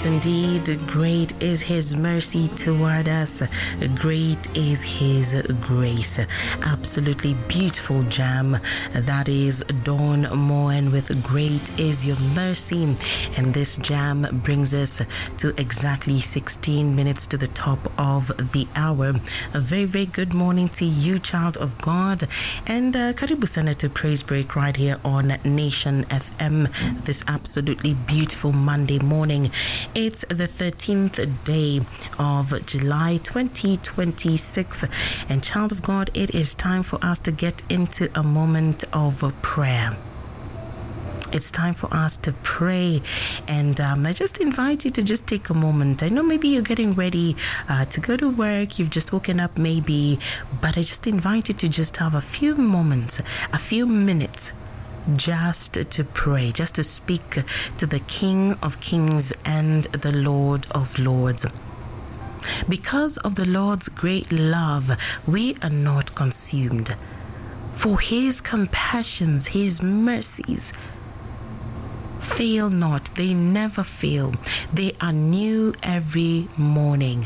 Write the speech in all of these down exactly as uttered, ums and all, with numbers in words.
Yes, indeed, great is his mercy toward us. Great is his grace. Absolutely beautiful jam. That is Dawn Moen with Great is Your Mercy. And this jam brings us to exactly sixteen minutes to the top of the hour. A very, very good morning to you, child of God. And uh, Karibu Sana to Praise Break right here on Nation F M this absolutely beautiful Monday morning. It's the thirteenth day of July twenty twenty-six, and child of God, it is time for us to get into a moment of prayer. It's time for us to pray, and um, I just invite you to just take a moment. I know maybe you're getting ready uh, to go to work, you've just woken up maybe, but I just invite you to just have a few moments, a few minutes, just to pray, just to speak to the King of Kings and the Lord of Lords. Because of the Lord's great love, we are not consumed. For his compassions, his mercies, fail not. They never fail. They are new every morning.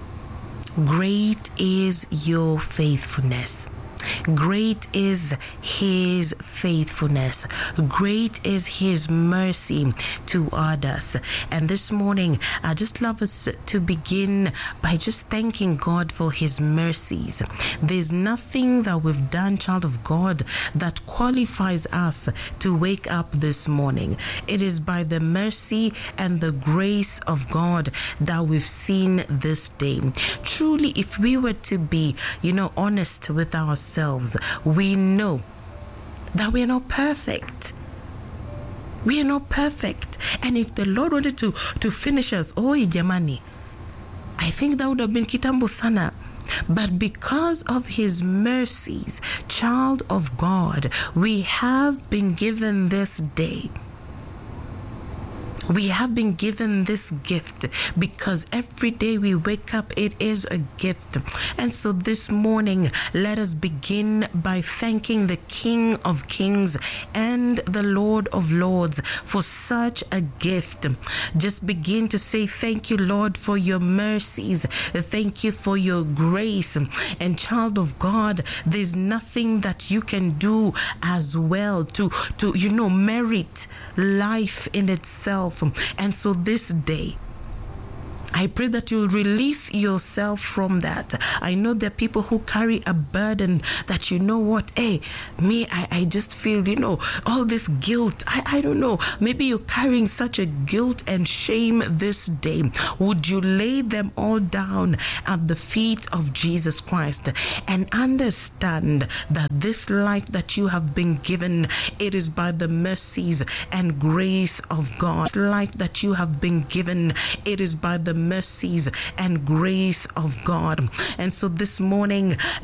Great is your faithfulness. Great is his faithfulness. Great is his mercy toward us. And this morning, I just love us to begin by just thanking God for his mercies. There's nothing that we've done, child of God, that qualifies us to wake up this morning. It is by the mercy and the grace of God that we've seen this day. Truly, if we were to be, you know, honest with ourselves, we know that we are not perfect. We are not perfect. And if the Lord wanted to, to finish us, oh, jamani, I think that would have been kitambo sana. But because of his mercies, child of God, we have been given this day. We have been given this gift because every day we wake up, it is a gift. And so this morning, let us begin by thanking the King of Kings and the Lord of Lords for such a gift. Just begin to say, thank you, Lord, for your mercies. Thank you for your grace. And child of God, there's nothing that you can do as well to, to you know, merit life in itself. And so this day, I pray that you'll release yourself from that. I know there are people who carry a burden that, you know what, hey, me, I, I just feel, you know, all this guilt. I, I don't know. Maybe you're carrying such a guilt and shame this day. Would you lay them all down at the feet of Jesus Christ and understand that this life that you have been given, it is by the mercies and grace of God. Life that you have been given, it is by the mercies and grace of God. And so this morning,